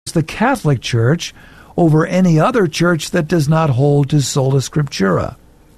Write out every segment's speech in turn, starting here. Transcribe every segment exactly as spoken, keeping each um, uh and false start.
the Catholic Church over any other church that does not hold to sola scriptura?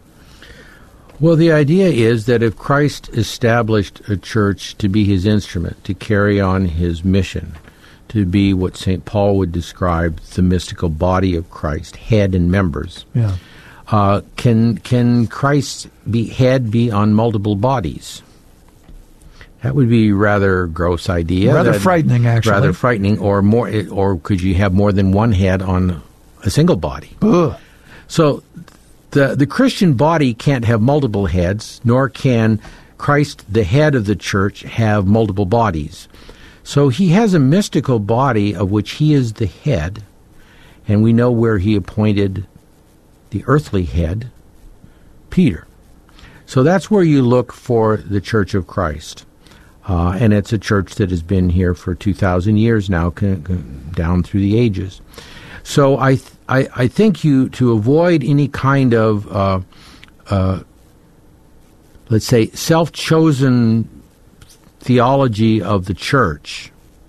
Well, the idea is that if Christ established a church to be his instrument, to carry on his mission, to be what Saint Paul would describe the mystical body of Christ, head and members, Yeah. uh, can can Christ's be, head be on multiple bodies? That would be a rather gross idea. Rather that, frightening, actually. Rather frightening, or more, or could you have more than one head on a single body? Ugh. So the the Christian body can't have multiple heads, nor can Christ, the head of the church, have multiple bodies. So he has a mystical body of which he is the head, and we know where he appointed the earthly head, Peter. So that's where you look for the Church of Christ. Uh, and it's a church that has been here for two thousand years now, c- c- down through the ages. So I, th- I, I think you, to avoid any kind of, uh, uh, let's say, self-chosen theology of the church,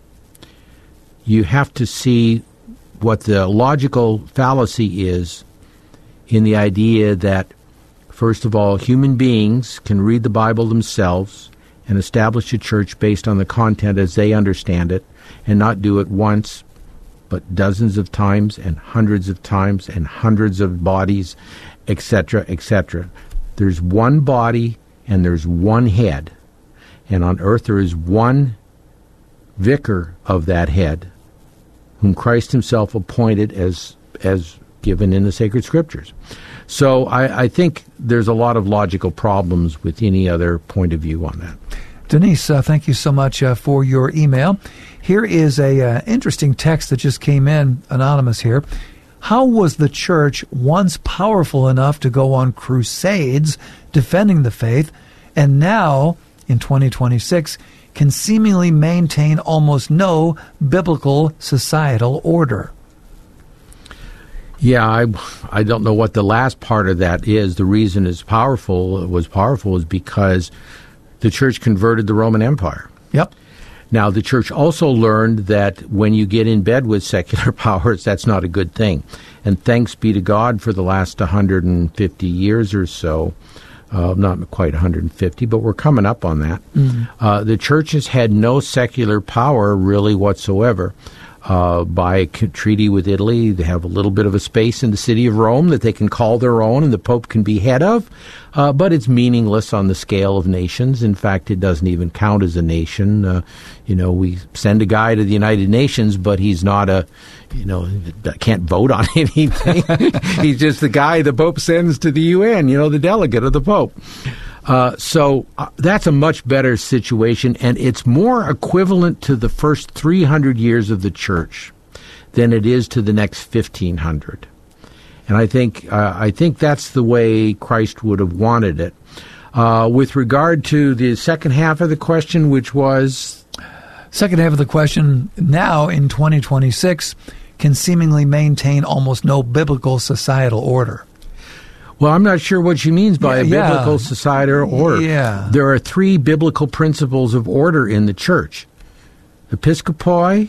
you have to see what the logical fallacy is in the idea that, first of all, human beings can read the Bible themselves and establish a church based on the content as they understand it, and not do it once, but dozens of times and hundreds of times and hundreds of bodies, et cetera, et cetera. There's one body and there's one head, and on earth there is one vicar of that head, whom Christ himself appointed as as given in the sacred scriptures. So I, I think there's a lot of logical problems with any other point of view on that. Denise, uh, thank you so much uh, for your email. Here is a uh, interesting text that just came in, anonymous here. How was the church once powerful enough to go on crusades defending the faith, and now, in twenty twenty-six, can seemingly maintain almost no biblical societal order? Yeah, I, I don't know what the last part of that is. The reason it's powerful was powerful is because the church converted the Roman Empire. Yep. Now, the church also learned that when you get in bed with secular powers, that's not a good thing. And thanks be to God for the last one hundred fifty years or so, uh, not quite one hundred fifty, but we're coming up on that. Mm-hmm. Uh, the church has had no secular power really whatsoever. Uh, by a treaty with Italy, they have a little bit of a space in the city of Rome that they can call their own and the Pope can be head of, uh, but it's meaningless on the scale of nations. In fact, it doesn't even count as a nation. Uh, you know, we send a guy to the United Nations, but he's not a, you know, can't vote on anything. He's just the guy the Pope sends to the U N, you know, the delegate of the Pope. Uh, so uh, that's a much better situation, and it's more equivalent to the first three hundred years of the church than it is to the next fifteen hundred. And I think uh, I think that's the way Christ would have wanted it. Uh, with regard to the second half of the question, which was? Second half of the question, now in twenty twenty-six, can seemingly maintain almost no biblical societal order. Well, I'm not sure what she means by yeah, a biblical yeah. societal order. Yeah. There are three biblical principles of order in the church: episcopoi,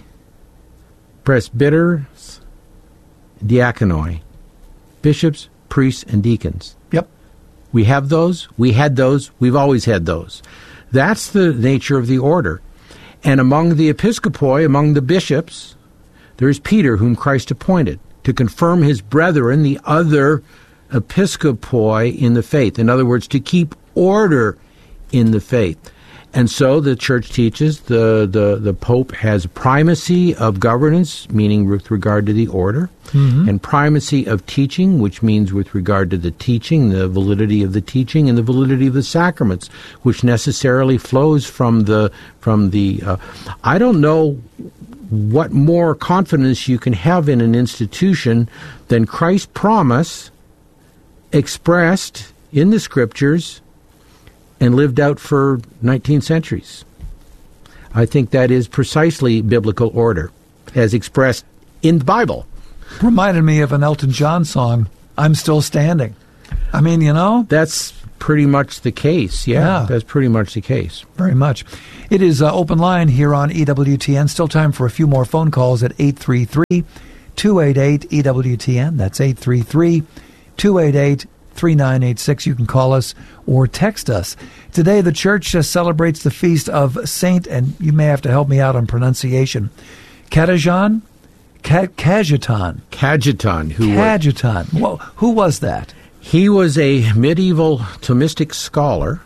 presbyters, diaconoi, bishops, priests, and deacons. Yep. We have those. We had those. We've always had those. That's the nature of the order. And among the episcopoi, among the bishops, there is Peter, whom Christ appointed to confirm his brethren, the other episcopoi, in the faith. In other words, to keep order in the faith. And so the church teaches the, the, the Pope has primacy of governance, meaning with regard to the order, mm-hmm. and primacy of teaching, which means with regard to the teaching, the validity of the teaching, and the validity of the sacraments, which necessarily flows from the, from the uh, I don't know what more confidence you can have in an institution than Christ's promise expressed in the Scriptures and lived out for nineteen centuries. I think that is precisely biblical order, as expressed in the Bible. Reminded me of an Elton John song, I'm Still Standing. I mean, you know? That's pretty much the case. Yeah, Yeah. that's pretty much the case. Very much. It is uh, open line here on E W T N. Still time for a few more phone calls at eight three three, two eight eight, E W T N. That's eight three three, two eight eight, three nine eight six. You can call us or text us. Today, the church uh, celebrates the feast of Saint, and you may have to help me out on pronunciation, Cajetan? Ca- Cajetan. Cajetan, who was, Cajetan. Well, who was that? he was a medieval Thomistic scholar,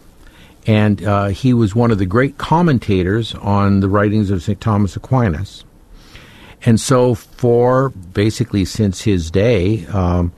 and uh, he was one of the great commentators on the writings of Saint Thomas Aquinas. And so for basically since his day, um,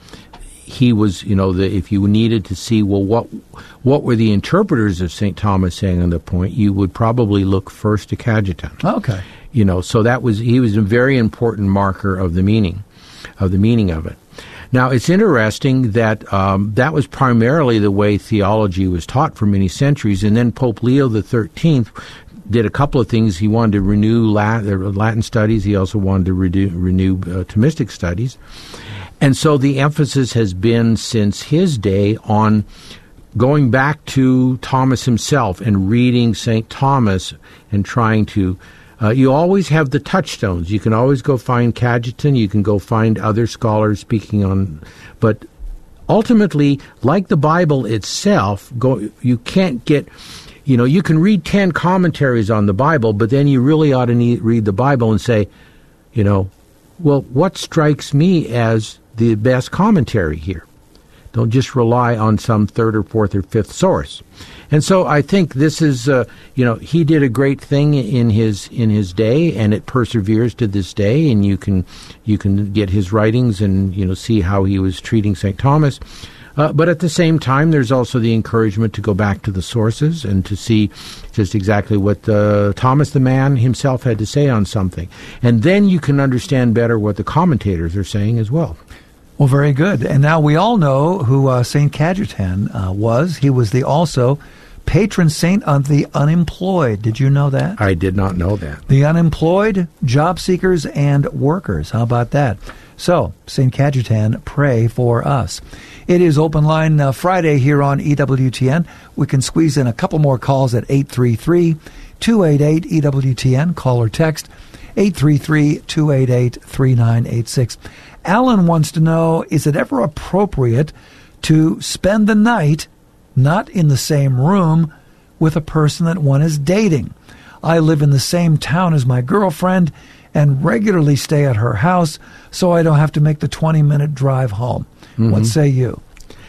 he was, you know, the, if you needed to see, well, what what were the interpreters of Saint Thomas saying on the point, you would probably look first to Cajetan. Okay. You know, so that was, he was a very important marker of the meaning, of the meaning of it. Now, it's interesting that um, that was primarily the way theology was taught for many centuries, and then Pope Leo the thirteenth did a couple of things. He wanted to renew Latin, Latin studies. He also wanted to renew, renew uh, Thomistic studies. And so the emphasis has been since his day on going back to Thomas himself and reading Saint Thomas and trying to, uh, you always have the touchstones. You can always go find Cajetan, you can go find other scholars speaking on, but ultimately, like the Bible itself, go, you can't get, you know, you can read ten commentaries on the Bible, but then you really ought to need, read the Bible and say, you know, well, what strikes me as the best commentary here? Don't just rely on some third or fourth or fifth source. And so I think this is, uh, you know, he did a great thing in his in his day, and it perseveres to this day. And you can you can get his writings and, you know, see how he was treating Saint Thomas. Uh, but at the same time, there's also the encouragement to go back to the sources and to see just exactly what uh, Thomas the man himself had to say on something. And then you can understand better what the commentators are saying as well. Well, very good. And now we all know who uh, Saint Cajetan uh, was. He was the also patron saint of the unemployed. Did you know that? I did not know that. The unemployed, job seekers, and workers. How about that? So, Saint Cajetan, pray for us. It is Open Line uh, Friday here on E W T N. We can squeeze in a couple more calls at eight three three, two eight eight, E W T N. Call or text eight three three, two eight eight, three nine eight six. Alan wants to know, is it ever appropriate to spend the night not in the same room with a person that one is dating? I live in the same town as my girlfriend and regularly stay at her house, so I don't have to make the twenty-minute drive home. Mm-hmm. What say you?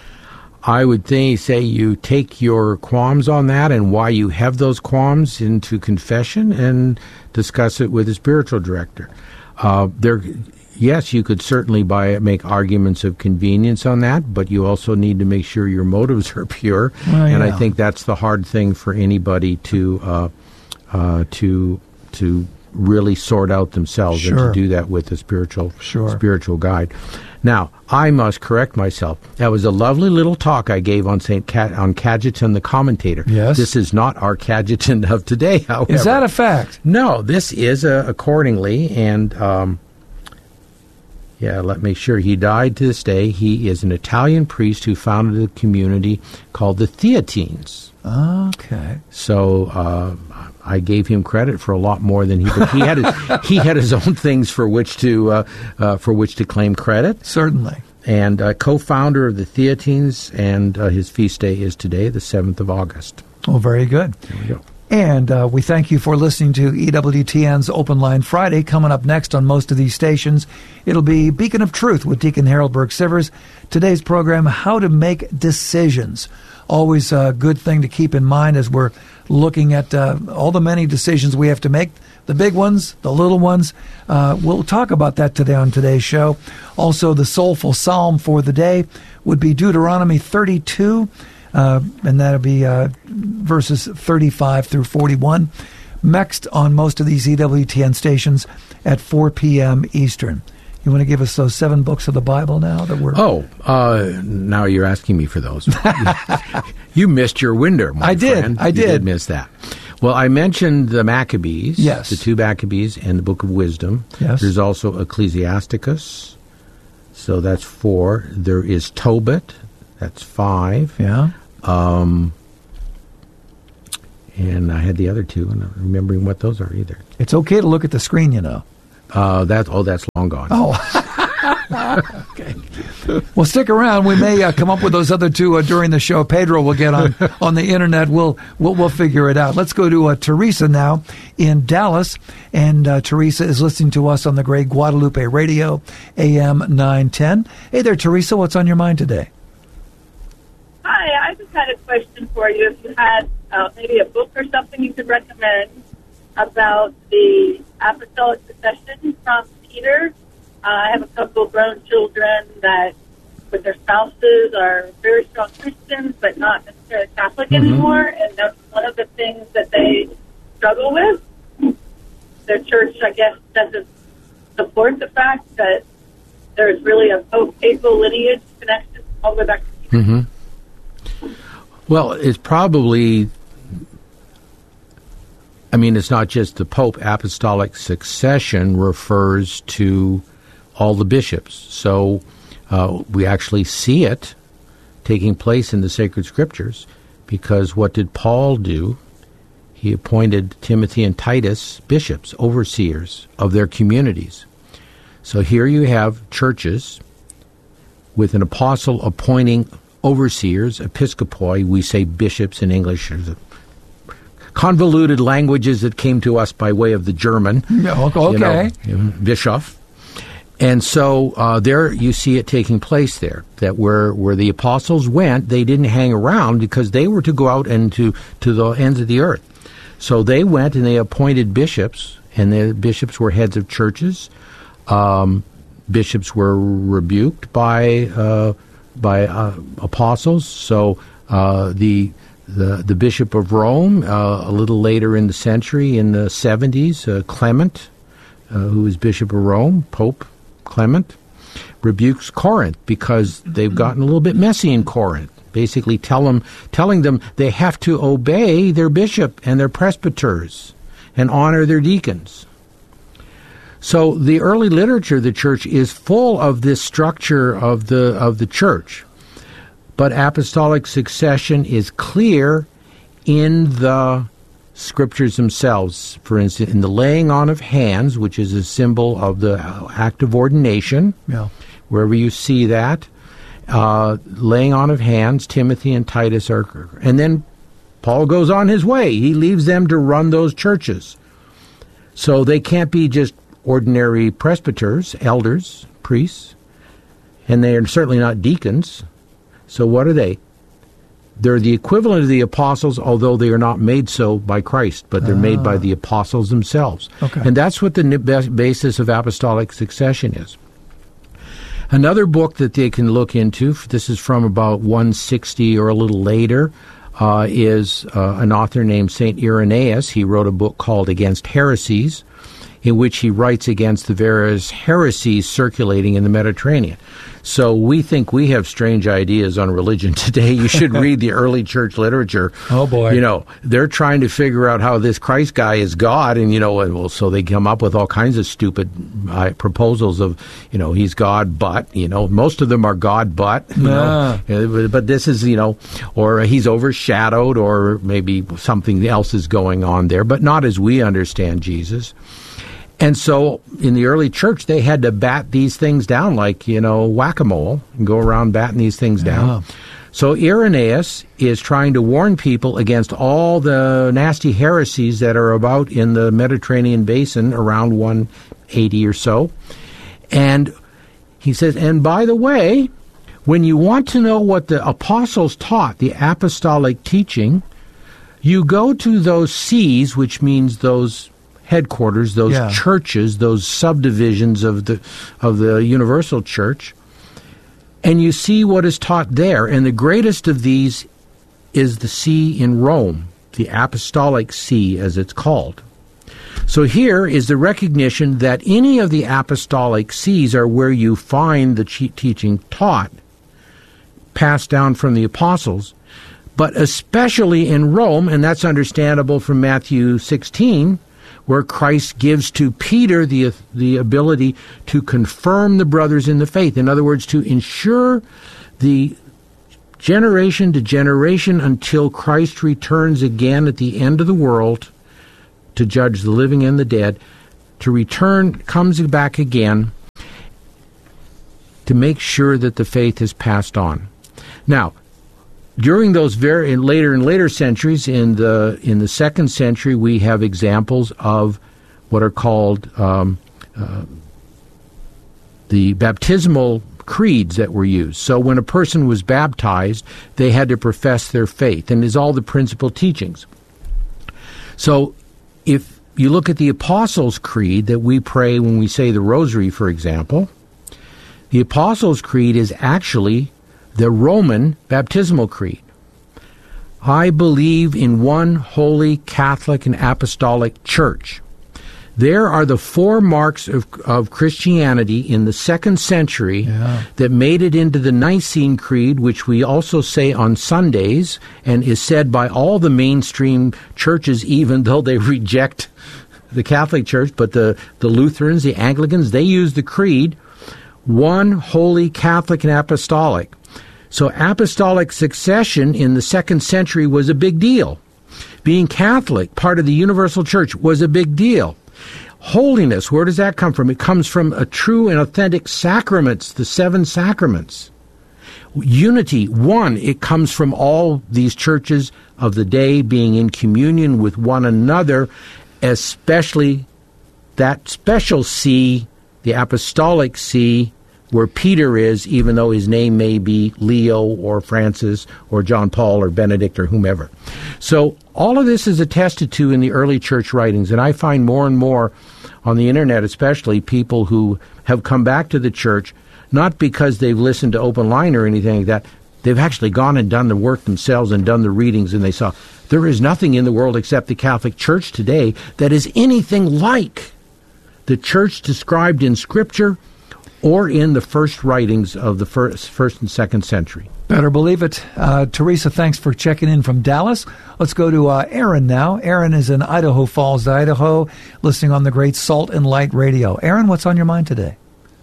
I would think, say you take your qualms on that and why you have those qualms into confession and discuss it with a spiritual director. Uh, there, yes, you could certainly by make arguments of convenience on that, but you also need to make sure your motives are pure. Well, yeah. And I think that's the hard thing for anybody to uh, uh, to to really sort out themselves, sure. and to do that with a spiritual sure. spiritual guide. Now, I must correct myself. That was a lovely little talk I gave on Saint Ca- on Cajetan the commentator. Yes. This is not our Cajetan of today, however. Is that a fact? No, this is uh, accordingly, and um, yeah, let me sure. He died to this day. He is an Italian priest who founded a community called the Theatines. Okay. So uh, I gave him credit for a lot more than he. But he had his, he had his own things for which to uh, uh, for which to claim credit. Certainly. And uh, co-founder of the Theatines, and uh, his feast day is today, the seventh of August. Oh, very good. There we go. And uh, we thank you for listening to E W T N's Open Line Friday. Coming up next on most of these stations, it'll be Beacon of Truth with Deacon Harold Burke-Sivers. Today's program, How to Make Decisions. Always a good thing to keep in mind as we're looking at uh, all the many decisions we have to make, the big ones, the little ones. Uh, we'll talk about that today on today's show. Also, the soulful psalm for the day would be Deuteronomy thirty-two, uh, and that'll be uh, verses thirty-five through forty-one. Next on most of these E W T N stations at four p.m. Eastern. You want to give us those seven books of the Bible now that we're... Oh, uh, now you're asking me for those. You missed your window, my I did. friend. I did. You did miss that. Well, I mentioned the Maccabees, yes. the two Maccabees, and the Book of Wisdom. Yes. There's also Ecclesiasticus, so that's four. There is Tobit, that's five. Yeah. Um, and I had the other two, and I'm not remembering what those are either. It's okay to look at the screen, you know. Uh, that oh, that's long gone. Oh, okay. Well, stick around. We may uh, come up with those other two uh, during the show. Pedro will get on on the internet. We'll we'll, we'll figure it out. Let's go to uh, Teresa now in Dallas, and uh, Teresa is listening to us on the Great Guadalupe Radio, A M nine ten. Hey there, Teresa. What's on your mind today? Hi, I just had a question for you. If you had uh, maybe a book or something you could recommend about the apostolic succession from Peter. Uh, I have a couple of grown children that, with their spouses, are very strong Christians, but not necessarily Catholic mm-hmm. anymore. And that's one of the things that they struggle with. Their church, I guess, doesn't support the fact that there's really a pope-papal lineage connection all the way back to Peter. Mm-hmm. Well, it's probably... I mean, it's not just the Pope. Apostolic succession refers to all the bishops. So uh, we actually see it taking place in the sacred scriptures, because what did Paul do? He appointed Timothy and Titus bishops, overseers of their communities. So here you have churches with an apostle appointing overseers, episcopoi. We say bishops in English. There's a convoluted languages that came to us by way of the German. Okay. You know, Bischof. And so uh, there you see it taking place there, that where, where the apostles went, they didn't hang around because they were to go out and to, to the ends of the earth. So they went and they appointed bishops, and the bishops were heads of churches. Um, bishops were rebuked by uh, by uh, apostles. So uh, the The, the Bishop of Rome, uh, a little later in the century, in the seventies, uh, Clement, uh, who was Bishop of Rome, Pope Clement, rebukes Corinth because they've gotten a little bit messy in Corinth. Basically tell them, telling them they have to obey their bishop and their presbyters and honor their deacons. So the early literature of the church is full of this structure of the of the church. But apostolic succession is clear in the scriptures themselves. For instance, in the laying on of hands, which is a symbol of the act of ordination, yeah. wherever you see that, uh, laying on of hands, Timothy and Titus are... And then Paul goes on his way. He leaves them to run those churches. So they can't be just ordinary presbyters, elders, priests, and they are certainly not deacons. So what are they? They're the equivalent of the apostles, although they are not made so by Christ, but they're ah. made by the apostles themselves. Okay. And that's what the basis of apostolic succession is. Another book that they can look into, this is from about one sixty or a little later, uh, is uh, an author named Saint Irenaeus. He wrote a book called Against Heresies, in which he writes against the various heresies circulating in the Mediterranean. So we think we have strange ideas on religion today. You should read the early church literature. Oh, boy. You know, they're trying to figure out how this Christ guy is God, and, you know, and well, so they come up with all kinds of stupid uh, proposals of, you know, he's God, but, you know, most of them are God, but, you ah. know, but this is, you know, or he's overshadowed, or maybe something else is going on there, but not as we understand Jesus. And so in the early church, they had to bat these things down like, you know, whack-a-mole, and go around batting these things down. Yeah. So Irenaeus is trying to warn people against all the nasty heresies that are about in the Mediterranean basin around one eighty or so. And he says, and by the way, when you want to know what the apostles taught, the apostolic teaching, you go to those sees, which means those headquarters, those yeah. churches, those subdivisions of the of the universal church, and you see what is taught there. And the greatest of these is the see in Rome, the apostolic see, as it's called. So here is the recognition that any of the apostolic sees are where you find the teaching taught, passed down from the apostles, but especially in Rome, and that's understandable from Matthew sixteen, where Christ gives to Peter the the ability to confirm the brothers in the faith. In other words, to ensure the generation to generation until Christ returns again at the end of the world to judge the living and the dead, to return, comes back again to make sure that the faith is passed on. Now, during those very later and later centuries, in the in the second century, we have examples of what are called um, uh, the baptismal creeds that were used. So when a person was baptized, they had to profess their faith, and is all the principal teachings. So if you look at the Apostles' Creed that we pray when we say the Rosary, for example, the Apostles' Creed is actually the Roman baptismal creed. I believe in one holy Catholic and Apostolic Church. There are the four marks of, of Christianity in the second century yeah. that made it into the Nicene Creed, which we also say on Sundays and is said by all the mainstream churches, even though they reject the Catholic Church. But the, the Lutherans, the Anglicans, they use the creed, one holy Catholic and Apostolic. So apostolic succession in the second century was a big deal. Being Catholic, part of the universal church, was a big deal. Holiness, where does that come from? It comes from a true and authentic sacraments, the seven sacraments. Unity, one, it comes from all these churches of the day being in communion with one another, especially that special see, the apostolic see, where Peter is, even though his name may be Leo or Francis or John Paul or Benedict or whomever. So all of this is attested to in the early church writings, and I find more and more on the internet, especially people who have come back to the church, not because they've listened to Open Line or anything like that. They've actually gone and done the work themselves and done the readings, and they saw there is nothing in the world except the Catholic Church today that is anything like the church described in Scripture or in the first writings of the first, first and second century. Better believe it. Uh, Teresa, thanks for checking in from Dallas. Let's go to uh, Aaron now. Aaron is in Idaho Falls, Idaho, listening on the great Salt and Light Radio. Aaron, what's on your mind today?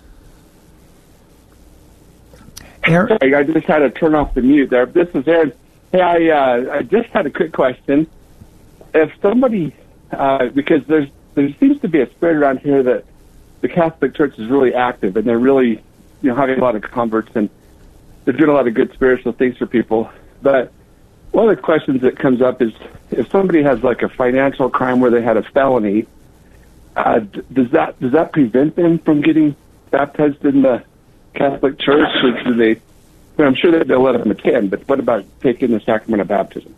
Aaron? Sorry, I just had to turn off the mute there. This is Aaron. Hey, I, uh, I just had a quick question. If somebody, uh, because there's there seems to be a spirit around here that the Catholic Church is really active, and they're really, you know, having a lot of converts, and they're doing a lot of good spiritual things for people. But one of the questions that comes up is, if somebody has like a financial crime where they had a felony, uh, does that does that prevent them from getting baptized in the Catholic Church? Or do they? Well, I'm sure that they'll let them attend, but what about taking the sacrament of baptism?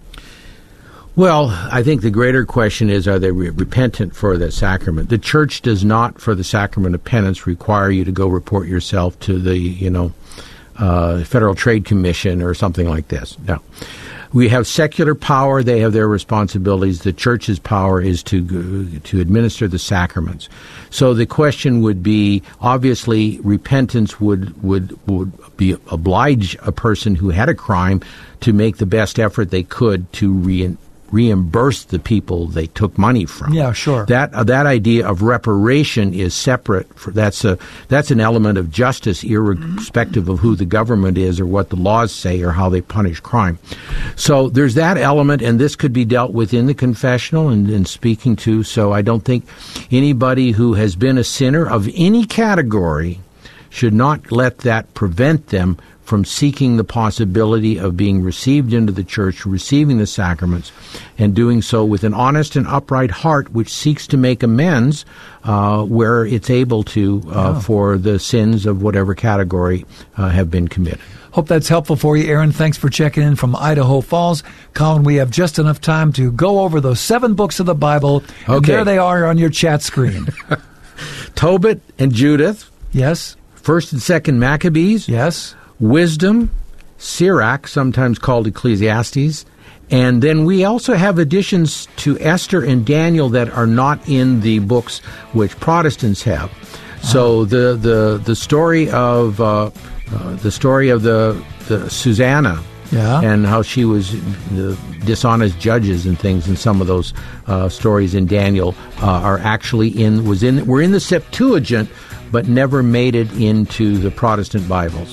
Well, I think the greater question is, are they re- repentant for the sacrament? The Church does not, for the sacrament of penance, require you to go report yourself to the, you know, uh, Federal Trade Commission or something like this. No. We have secular power. They have their responsibilities. The Church's power is to to administer the sacraments. So the question would be, obviously, repentance would, would, would be oblige a person who had a crime to make the best effort they could to re reimburse the people they took money from. Yeah, sure. That uh, that idea of reparation is separate. For, that's a that's an element of justice, irrespective of who the government is or what the laws say or how they punish crime. So there's that element, and this could be dealt with in the confessional and, and speaking to. So I don't think anybody who has been a sinner of any category should not let that prevent them from seeking the possibility of being received into the church, receiving the sacraments, and doing so with an honest and upright heart which seeks to make amends uh, where it's able to uh, yeah. for the sins of whatever category uh, have been committed. Hope that's helpful for you, Aaron. Thanks for checking in from Idaho Falls. Colin, we have just enough time to go over those seven books of the Bible. And okay. There they are on your chat screen. Tobit and Judith. Yes. First and Second Maccabees. Yes. Wisdom, Sirach, sometimes called Ecclesiastes, and then we also have additions to Esther and Daniel that are not in the books which Protestants have. So the the the story of uh, uh, the story of the, the Susanna, yeah. and how she was the dishonest judges and things, and some of those uh, stories in Daniel uh, are actually in was in were in the Septuagint, but never made it into the Protestant Bibles.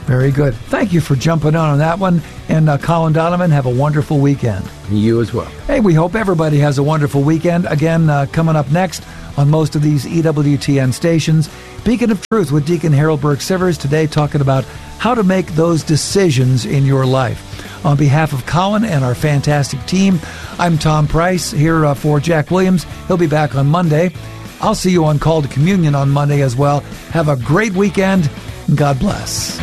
Very good. Thank you for jumping on on that one. And uh, Colin Donovan, have a wonderful weekend. You as well. Hey, we hope everybody has a wonderful weekend. Again, uh, coming up next on most of these E W T N stations, Beacon of Truth with Deacon Harold Burke-Sivers, today talking about how to make those decisions in your life. On behalf of Colin and our fantastic team, I'm Tom Price here uh, for Jack Williams. He'll be back on Monday. I'll see you on Call to Communion on Monday as well. Have a great weekend, and God bless.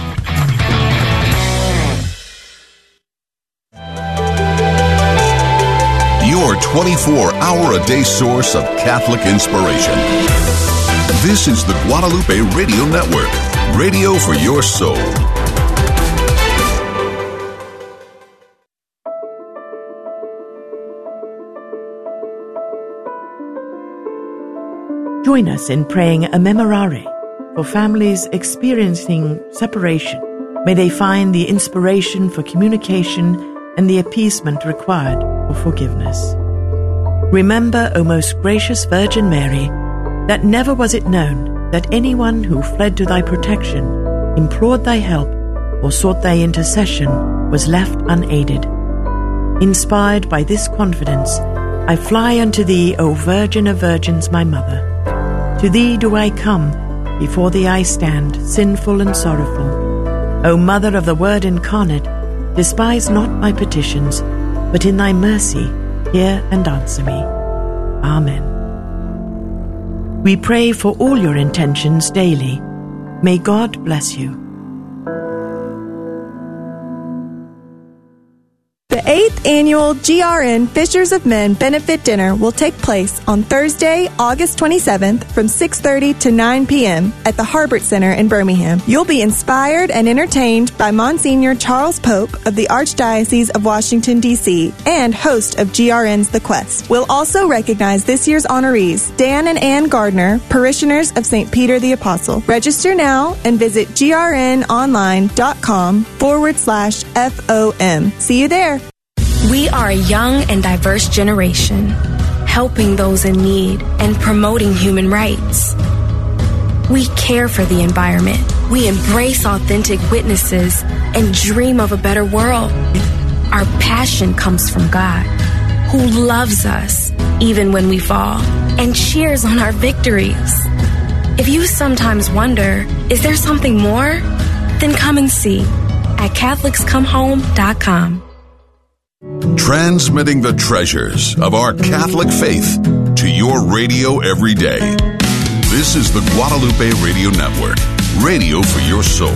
Your twenty-four hour a day source of Catholic inspiration. This is the Guadalupe Radio Network, radio for your soul. Join us in praying a memorare for families experiencing separation. May they find the inspiration for communication and the appeasement required for forgiveness. Remember, O most gracious Virgin Mary, that never was it known that anyone who fled to thy protection, implored thy help, or sought thy intercession was left unaided. Inspired by this confidence, I fly unto thee, O Virgin of Virgins, my Mother. To thee do I come, before thee I stand, sinful and sorrowful. O Mother of the Word incarnate, despise not my petitions, but in thy mercy hear and answer me. Amen. We pray for all your intentions daily. May God bless you. The eighth Annual G R N Fishers of Men Benefit Dinner will take place on Thursday, August twenty-seventh from six thirty to nine p.m. at the Harbert Center in Birmingham. You'll be inspired and entertained by Monsignor Charles Pope of the Archdiocese of Washington, D C and host of G R N's The Quest. We'll also recognize this year's honorees, Dan and Ann Gardner, parishioners of Saint Peter the Apostle. Register now and visit grnonline.com forward slash FOM. See you there. We are a young and diverse generation, helping those in need and promoting human rights. We care for the environment. We embrace authentic witnesses and dream of a better world. Our passion comes from God, who loves us even when we fall and cheers on our victories. If you sometimes wonder, is there something more? Then come and see at Catholics Come Home dot com. Transmitting the treasures of our Catholic faith to your radio every day. This is the Guadalupe Radio Network, radio for your soul.